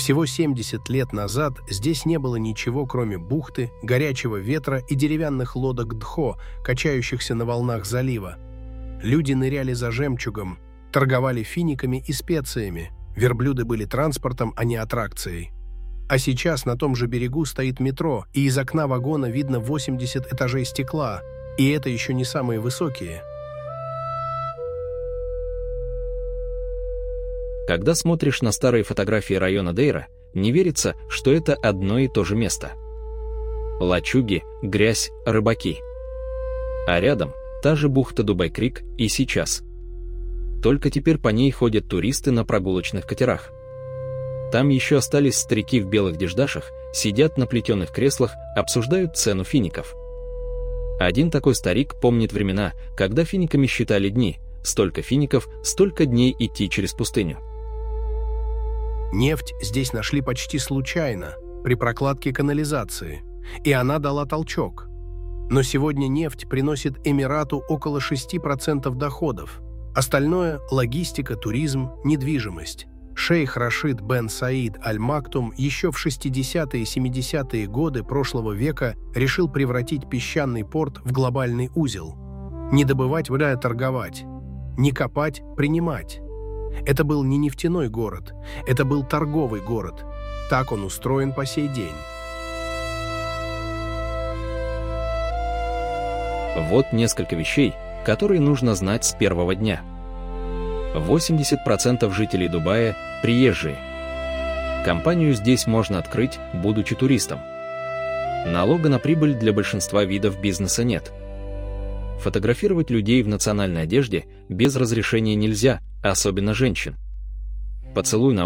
Всего 70 лет назад здесь не было ничего, кроме бухты, горячего ветра и деревянных лодок Дхо, качающихся на волнах залива. Люди ныряли за жемчугом, торговали финиками и специями. Верблюды были транспортом, а не аттракцией. А сейчас на том же берегу стоит метро, и из окна вагона видно 80 этажей стекла, и это еще не самые высокие. Когда смотришь на старые фотографии района Дейра, не верится, что это одно и то же место. Лачуги, грязь, рыбаки. А рядом та же бухта Дубай-Крик и сейчас. Только теперь по ней ходят туристы на прогулочных катерах. Там еще остались старики в белых деждашах, сидят на плетеных креслах, обсуждают цену фиников. Один такой старик помнит времена, когда финиками считали дни. Столько фиников, столько дней идти через пустыню. Нефть здесь нашли почти случайно, при прокладке канализации, и она дала толчок. Но сегодня нефть приносит Эмирату около 6% доходов. Остальное – логистика, туризм, недвижимость. Шейх Рашид бен Саид Аль-Мактум еще в 60-е и 70-е годы прошлого века решил превратить песчаный порт в глобальный узел. Не добывать, а торговать. Не копать, принимать. Это был не нефтяной город, это был торговый город. Так он устроен по сей день. Вот несколько вещей, которые нужно знать с первого дня. 80% жителей Дубая – приезжие. Компанию здесь можно открыть, будучи туристом. Налога на прибыль для большинства видов бизнеса нет. Фотографировать людей в национальной одежде без разрешения нельзя, особенно женщин. Поцелуй на